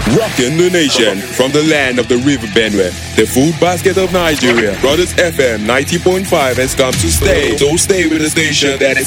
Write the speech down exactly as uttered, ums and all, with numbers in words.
Rocking the nation from the land of the River Benue, the food basket of Nigeria. Brothers F M ninety point five has come to stay. So stay with the station that is